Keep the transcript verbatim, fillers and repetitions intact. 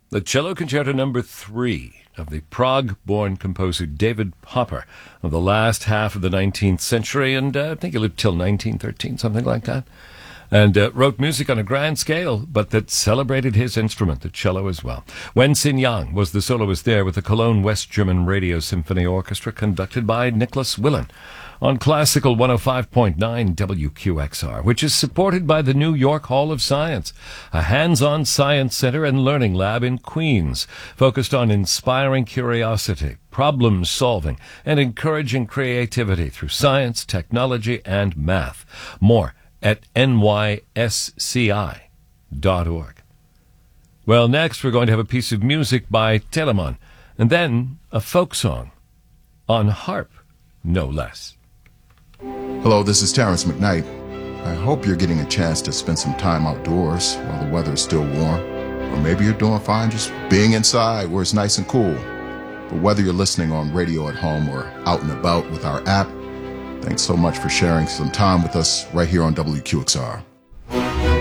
The Cello Concerto Number Three of the Prague-born composer David Popper of the last half of the nineteenth century, and uh, I think he lived till nineteen thirteen, something like that, and uh, wrote music on a grand scale, but that celebrated his instrument, the cello, as well. Wen Xin Yang was the soloist there with the Cologne West German Radio Symphony Orchestra, conducted by Nicholas Willen, on Classical one oh five point nine W Q X R, which is supported by the New York Hall of Science, a hands-on science center and learning lab in Queens, focused on inspiring curiosity, problem-solving, and encouraging creativity through science, technology, and math. More at N Y S C I dot org. Well, next we're going to have a piece of music by Telemann, and then a folk song on harp, no less. Hello, this is Terrence McKnight. I hope you're getting a chance to spend some time outdoors while the weather is still warm. Or maybe you're doing fine just being inside where it's nice and cool. But whether you're listening on radio at home or out and about with our app, thanks so much for sharing some time with us right here on W Q X R.